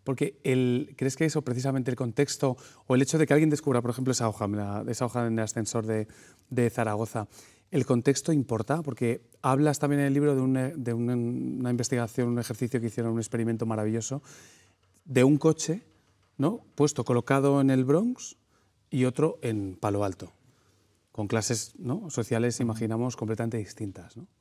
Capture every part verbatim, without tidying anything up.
Porque el, ¿crees que eso, precisamente el contexto, o el hecho de que alguien descubra, por ejemplo, esa hoja, esa hoja en el ascensor de, de Zaragoza, el contexto importa? Porque hablas también en el libro de, un, de una, una investigación, un ejercicio que hicieron, un experimento maravilloso, de un coche, ¿no?, puesto, colocado en el Bronx y otro en Palo Alto, con clases, ¿no?, sociales, imaginamos, completamente distintas, ¿no?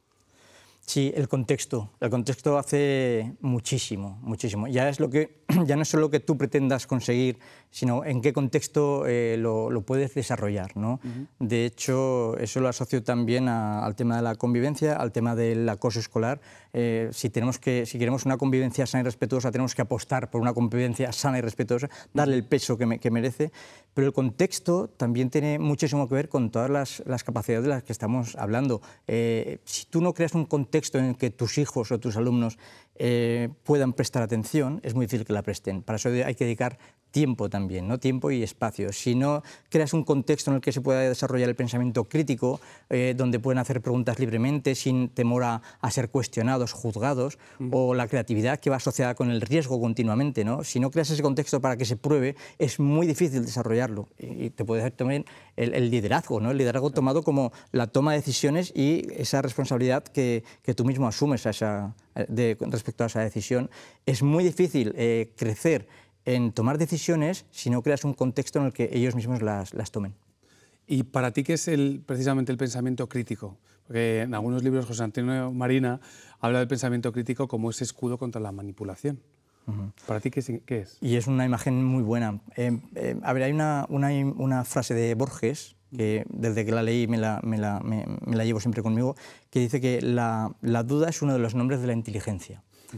Sí, el contexto. El contexto hace muchísimo, muchísimo. Ya, es lo que, ya no es solo lo que tú pretendas conseguir, sino en qué contexto eh, lo, lo puedes desarrollar, ¿no? Uh-huh. De hecho, eso lo asocio también a, al tema de la convivencia, al tema del acoso escolar. Eh, si, tenemos que, si queremos una convivencia sana y respetuosa, tenemos que apostar por una convivencia sana y respetuosa, darle el peso que, me, que merece. Pero el contexto también tiene muchísimo que ver con todas las, las capacidades de las que estamos hablando. Eh, si tú no creas un contexto en el que tus hijos o tus alumnos eh, puedan prestar atención, es muy difícil que la presten. Para eso hay que dedicar tiempo también, ¿no? Tiempo y espacio. Si no creas un contexto en el que se pueda desarrollar el pensamiento crítico, eh, donde pueden hacer preguntas libremente, sin temor a, a ser cuestionados, juzgados, mm. o la creatividad que va asociada con el riesgo continuamente, ¿no? Si no creas ese contexto para que se pruebe, es muy difícil desarrollarlo. Y te puede hacer también el, el liderazgo, ¿no? El liderazgo tomado como la toma de decisiones y esa responsabilidad que, que tú mismo asumes a esa, de, respecto a esa decisión. Es muy difícil eh, crecer en tomar decisiones si no creas un contexto en el que ellos mismos las, las tomen. ¿Y para ti qué es el, precisamente el pensamiento crítico? Porque en algunos libros José Antonio Marina habla del pensamiento crítico como ese escudo contra la manipulación. Uh-huh. ¿Para ti qué es, qué es? Y es una imagen muy buena. Eh, eh, a ver, hay una, una, una frase de Borges, que desde que la leí me la, me la, me, me la llevo siempre conmigo, que dice que la, la duda es uno de los nombres de la inteligencia.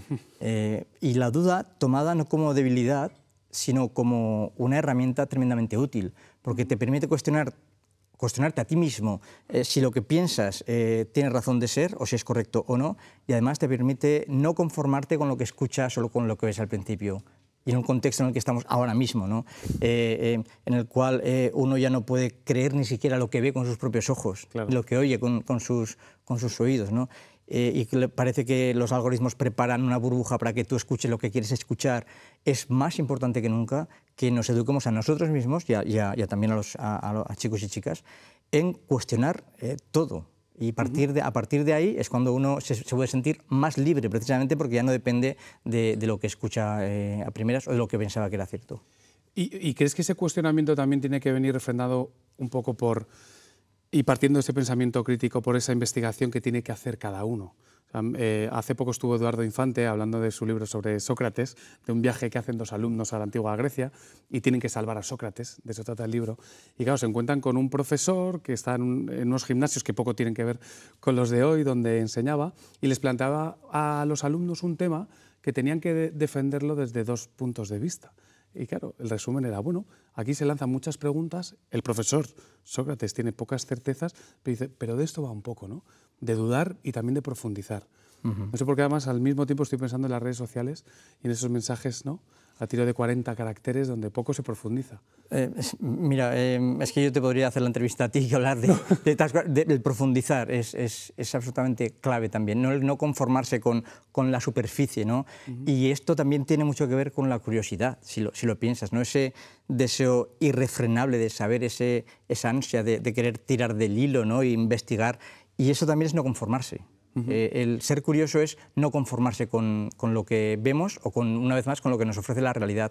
Eh, y la duda tomada no como debilidad, sino como una herramienta tremendamente útil, porque te permite cuestionar, cuestionarte a ti mismo eh, si lo que piensas eh, tiene razón de ser o si es correcto o no, y además te permite no conformarte con lo que escuchas o con lo que ves al principio. Y en un contexto en el que estamos ahora mismo, ¿no? eh, eh, en el cual eh, uno ya no puede creer ni siquiera lo que ve con sus propios ojos, claro, lo que oye con, con, sus, con sus oídos, ¿no? Eh, y que parece que los algoritmos preparan una burbuja para que tú escuches lo que quieres escuchar, es más importante que nunca que nos eduquemos a nosotros mismos y, a, y, a, y a también a los a, a chicos y chicas en cuestionar eh, todo. Y partir de, a partir de ahí es cuando uno se, se puede sentir más libre, precisamente porque ya no depende de, de lo que escucha eh, a primeras o de lo que pensaba que era cierto. ¿Y, ¿Y crees que ese cuestionamiento también tiene que venir refrendado un poco por, y partiendo de ese pensamiento crítico, por esa investigación que tiene que hacer cada uno? O sea, eh, hace poco estuvo Eduardo Infante hablando de su libro sobre Sócrates, de un viaje que hacen dos alumnos a la antigua Grecia y tienen que salvar a Sócrates, de eso trata el libro. Y claro, se encuentran con un profesor que está en, un, en unos gimnasios que poco tienen que ver con los de hoy, donde enseñaba, y les planteaba a los alumnos un tema que tenían que de defenderlo desde dos puntos de vista. Y claro, el resumen era, bueno, aquí se lanzan muchas preguntas, el profesor Sócrates tiene pocas certezas, pero dice, pero de esto va un poco, ¿no? De dudar y también de profundizar. Uh-huh. No sé por qué además al mismo tiempo estoy pensando en las redes sociales y en esos mensajes, ¿no?, a tiro de cuarenta caracteres donde poco se profundiza. Eh, mira, eh, es que yo te podría hacer la entrevista a ti y hablar de, de, de, de, de profundizar, es, es, es absolutamente clave también, no, no conformarse con, con la superficie, ¿no? Uh-huh. Y esto también tiene mucho que ver con la curiosidad, si lo, si lo piensas, ¿no? Ese deseo irrefrenable de saber, ese, esa ansia de, de querer tirar del hilo, ¿no?, e investigar, y eso también es no conformarse. Uh-huh. eh, el ser curioso es no conformarse con, con lo que vemos o, con, una vez más, con lo que nos ofrece la realidad.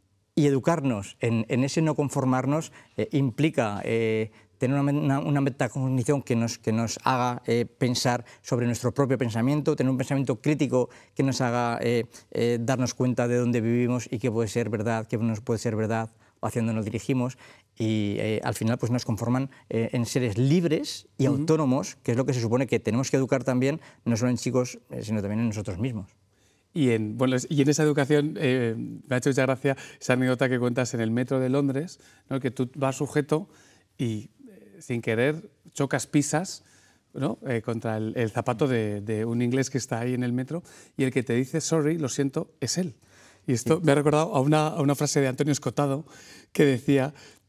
Y educarnos en, en ese no conformarnos eh, implica eh, tener una, una, una metacognición que nos, que nos haga eh, pensar sobre nuestro propio pensamiento, tener un pensamiento crítico que nos haga eh, eh, darnos cuenta de dónde vivimos y qué puede ser verdad, qué no puede ser verdad, o hacia dónde nos dirigimos, y eh, al final pues nos conforman eh, en seres libres y uh-huh. autónomos, que es lo que se supone que tenemos que educar también, no solo en chicos, eh, sino también en nosotros mismos. Y en, bueno, y en esa educación eh, me ha hecho mucha gracia esa anécdota que cuentas en el metro de Londres, ¿no?, que tú vas sujeto y eh, sin querer chocas, pisas, ¿no?, eh, contra el, el zapato de, de un inglés que está ahí en el metro, y el que te dice sorry, lo siento, es él. Y esto sí. me ha recordado a una, a una frase de Antonio Escotado que decía,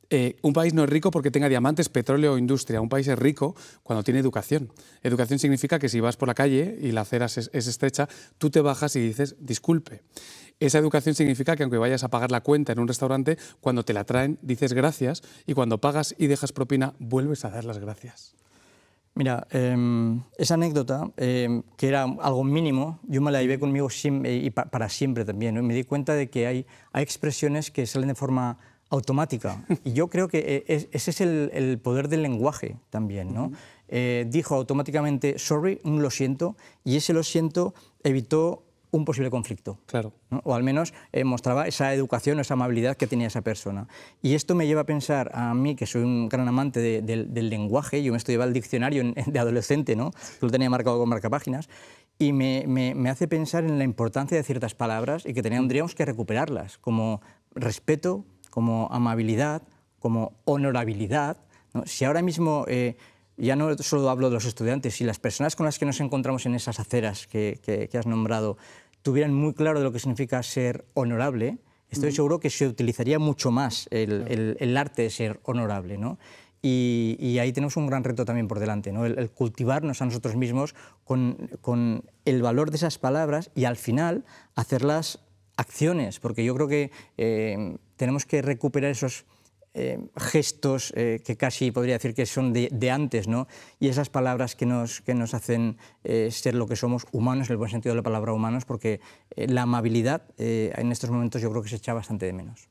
Eh, un país no es rico porque tenga diamantes, petróleo o industria. Un país es rico cuando tiene educación. Educación significa que si vas por la calle y la acera es, es estrecha, tú te bajas y dices disculpe. Esa educación significa que aunque vayas a pagar la cuenta en un restaurante, cuando te la traen dices gracias y cuando pagas y dejas propina vuelves a dar las gracias. Mira, eh, esa anécdota, eh, que era algo mínimo, yo me la llevé conmigo siempre, y pa para siempre también, ¿no? Y me di cuenta de que hay, hay expresiones que salen de forma automática. Y yo creo que es, ese es el, el poder del lenguaje también, ¿no? Uh-huh. eh, dijo automáticamente, sorry, un lo siento, y ese lo siento evitó un posible conflicto. Claro. ¿no? O al menos eh, mostraba esa educación, esa amabilidad que tenía esa persona. Y esto me lleva a pensar, a mí, que soy un gran amante de, de, del lenguaje, yo me estudiaba el diccionario en, de adolescente, ¿no? Lo tenía marcado con marcapáginas, y me, me, me hace pensar en la importancia de ciertas palabras y que tendríamos que recuperarlas, como respeto, como amabilidad, como honorabilidad, ¿no? Si ahora mismo... Eh, ya no solo hablo de los estudiantes, si las personas con las que nos encontramos en esas aceras que, que, que has nombrado tuvieran muy claro de lo que significa ser honorable, estoy uh-huh. seguro que se utilizaría mucho más el, el, el arte de ser honorable, ¿no? Y, y ahí tenemos un gran reto también por delante, ¿no? el, el cultivarnos a nosotros mismos con, con el valor de esas palabras y al final hacerlas acciones, porque yo creo que eh, tenemos que recuperar esos Eh, gestos eh, que casi podría decir que son de, de antes, ¿no? Y esas palabras que nos, que nos hacen eh, ser lo que somos, humanos, en el buen sentido de la palabra humanos, porque eh, la amabilidad eh, en estos momentos yo creo que se echa bastante de menos.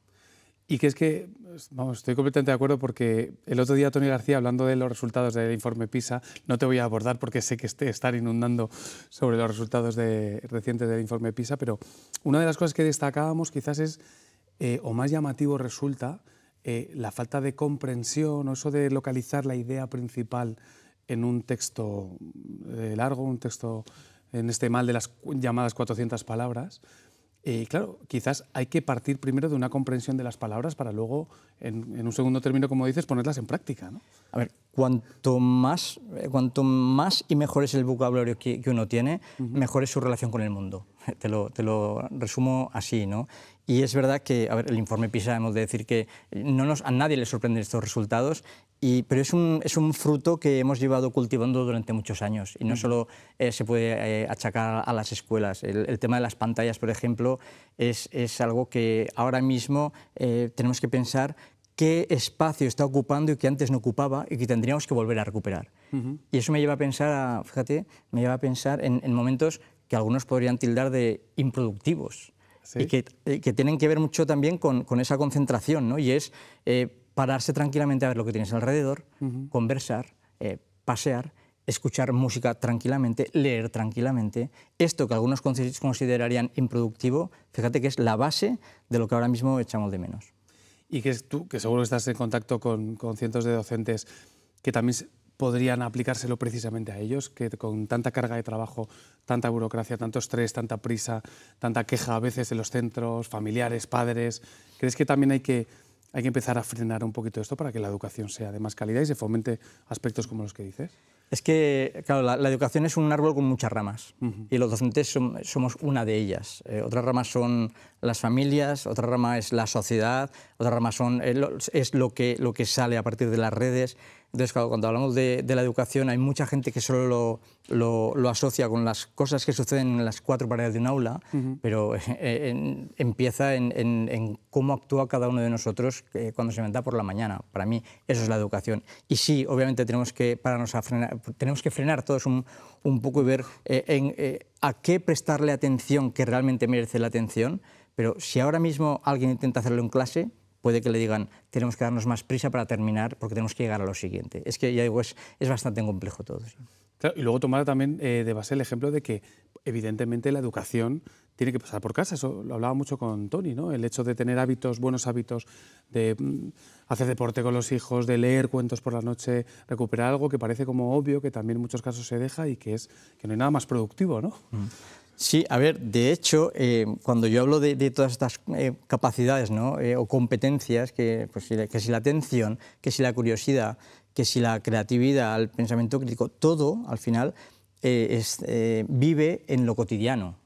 Y que es que, vamos, estoy completamente de acuerdo porque el otro día Toni García, hablando de los resultados del informe PISA, no te voy a abordar porque sé que esté, estar inundando sobre los resultados de, recientes del informe PISA, pero una de las cosas que destacábamos quizás es, eh, o más llamativo resulta, Eh, la falta de comprensión o eso de localizar la idea principal en un texto eh, largo, un texto en este mal de las llamadas cuatrocientas palabras. Y eh, claro, quizás hay que partir primero de una comprensión de las palabras para luego, en, en un segundo término, como dices, ponerlas en práctica, ¿no? A ver, cuanto más, cuanto más y mejor es el vocabulario que, que uno tiene, uh-huh. mejor es su relación con el mundo. Te lo, te lo resumo así, ¿no? Y es verdad que, a ver, el informe PISA, hemos de decir que no nos, a nadie le sorprenden estos resultados, y, pero es un, es un fruto que hemos llevado cultivando durante muchos años y no uh-huh. solo eh, se puede eh, achacar a las escuelas. El, el tema de las pantallas, por ejemplo, es, es algo que ahora mismo eh, tenemos que pensar qué espacio está ocupando y que antes no ocupaba y que tendríamos que volver a recuperar. Uh-huh. Y eso me lleva a pensar, a, fíjate, me lleva a pensar en, en momentos que algunos podrían tildar de improductivos. ¿Sí? Y que, que tienen que ver mucho también con, con esa concentración, ¿no? Y es eh, pararse tranquilamente a ver lo que tienes alrededor, uh-huh. conversar, eh, pasear, escuchar música tranquilamente, leer tranquilamente. Esto que algunos considerarían improductivo, fíjate que es la base de lo que ahora mismo echamos de menos. Y que tú, que seguro estás en contacto con, con cientos de docentes que también podrían aplicárselo precisamente a ellos, que con tanta carga de trabajo, tanta burocracia, tanto estrés, tanta prisa, tanta queja a veces de los centros, familiares, padres, ¿crees que también hay que, hay que empezar a frenar un poquito esto para que la educación sea de más calidad y se fomente aspectos como los que dices? Es que, claro, la, la educación es un árbol con muchas ramas uh-huh. y los docentes som, somos una de ellas. Eh, otras ramas son las familias, otra rama es la sociedad, otra rama son, eh, lo, es lo que, lo que sale a partir de las redes. Entonces, claro, cuando hablamos de, de la educación hay mucha gente que solo lo, lo, lo asocia con las cosas que suceden en las cuatro paredes de un aula, uh-huh. pero eh, en, empieza en, en, en cómo actúa cada uno de nosotros eh, cuando se levanta por la mañana. Para mí eso es la educación. Y sí, obviamente tenemos que pararnos a frenar, tenemos que frenar todos un, un poco y ver eh, en, eh, a qué prestarle atención que realmente merece la atención, pero si ahora mismo alguien intenta hacerlo en clase, puede que le digan, tenemos que darnos más prisa para terminar porque tenemos que llegar a lo siguiente. Es que ya digo, es, es bastante complejo todo. ¿Sí? Claro, y luego tomar también eh, de base el ejemplo de que evidentemente la educación tiene que pasar por casa. Eso lo hablaba mucho con Toni, ¿no? El hecho de tener hábitos, buenos hábitos, de mm, hacer deporte con los hijos, de leer cuentos por la noche, recuperar algo que parece como obvio, que también en muchos casos se deja y que, es, que no hay nada más productivo, ¿no? Mm. Sí, a ver, de hecho, eh, cuando yo hablo de, de todas estas eh, capacidades, ¿no? eh, o competencias, que, pues, que si la atención, que si la curiosidad, que si la creatividad, el pensamiento crítico, todo al final eh, es, eh, vive en lo cotidiano.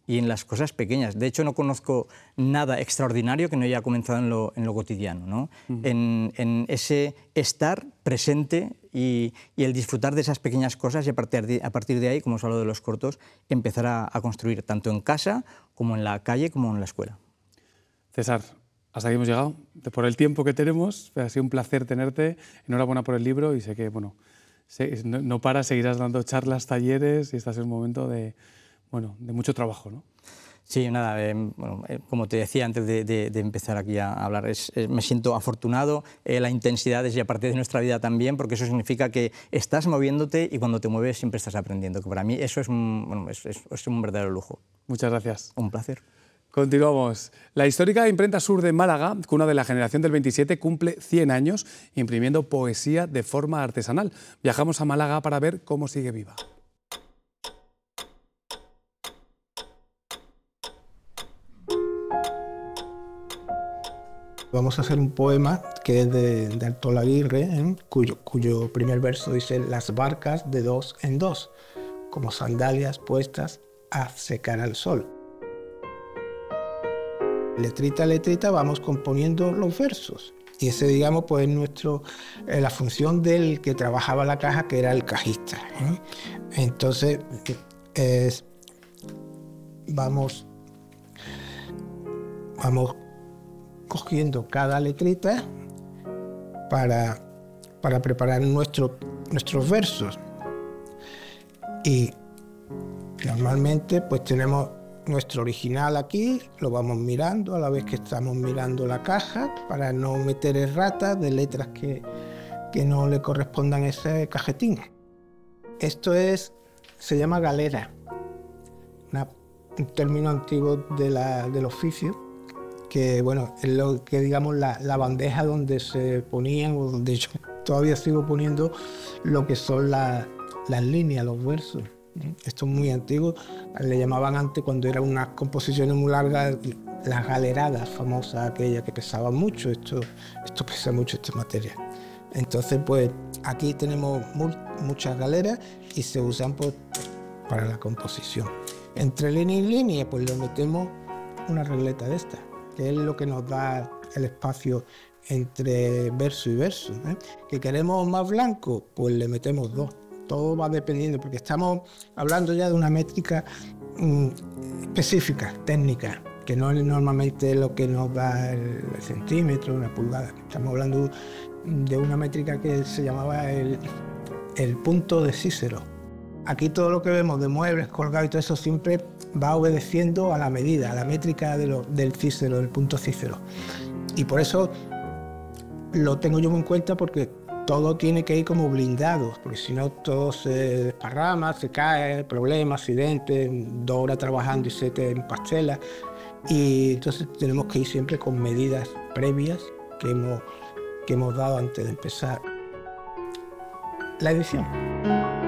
y en las cosas pequeñas. De hecho, no conozco nada extraordinario que no haya comenzado en lo, en lo cotidiano, ¿no? Uh-huh. en, en ese estar presente y, y el disfrutar de esas pequeñas cosas, y a partir de, a partir de ahí, como os hablo de los cortos, empezar a, a construir tanto en casa como en la calle como en la escuela. César, hasta aquí hemos llegado. Por el tiempo que tenemos, ha sido un placer tenerte. Enhorabuena por el libro y sé que bueno, no, no paras, seguirás dando charlas, talleres y estás en un momento de, bueno, de mucho trabajo, ¿no? Sí, nada, eh, bueno, eh, como te decía antes de, de, de empezar aquí a hablar, es, eh, me siento afortunado, eh, la intensidad es ya parte de nuestra vida también, porque eso significa que estás moviéndote y cuando te mueves siempre estás aprendiendo, que para mí eso es un, bueno, es, es, es un verdadero lujo. Muchas gracias. Un placer. Continuamos. La histórica Imprenta Sur de Málaga, cuna de la generación del veintisiete, cumple cien años imprimiendo poesía de forma artesanal. Viajamos a Málaga para ver cómo sigue viva. Vamos a hacer un poema que es de, de Artol Aguirre, ¿eh? cuyo, cuyo primer verso dice: las barcas de dos en dos, como sandalias puestas a secar al sol. Letrita a letrita vamos componiendo los versos. Y ese, digamos, pues es nuestro, eh, la función del que trabajaba la caja, que era el cajista, ¿eh? Entonces, eh, vamos, vamos cogiendo cada letrita para, para preparar nuestro, nuestros versos. Y normalmente pues tenemos nuestro original aquí, lo vamos mirando a la vez que estamos mirando la caja para no meter erratas de letras que, que no le correspondan a ese cajetín. Esto es, se llama galera, una, un término antiguo de la, del oficio, que bueno, es lo que digamos la, la bandeja donde se ponían, o donde yo todavía sigo poniendo lo que son la, las líneas, los versos. Esto es muy antiguo, le llamaban antes, cuando eran unas composiciones muy largas, las galeradas famosas, aquellas que pesaban mucho. Esto, esto pesa mucho, esta materia. Entonces, pues aquí tenemos muy, muchas galeras y se usan pues, para la composición. Entre línea y línea, pues le metemos una regleta de esta, que es lo que nos da el espacio entre verso y verso, ¿eh? Que queremos más blanco, pues le metemos dos. Todo va dependiendo, porque estamos hablando ya de una métrica mm, específica, técnica, que no es normalmente lo que nos da el, el centímetro, una pulgada. Estamos hablando de una métrica que se llamaba el, el punto de Cícero. Aquí todo lo que vemos de muebles, colgados y todo eso siempre va obedeciendo a la medida, a la métrica de lo, del Cícero, del punto Cícero. Y por eso lo tengo yo en cuenta, porque todo tiene que ir como blindado, porque si no todo se desparrama, se cae, problemas, accidentes, dos horas trabajando y se te empastela. Y entonces tenemos que ir siempre con medidas previas que hemos, que hemos dado antes de empezar la edición.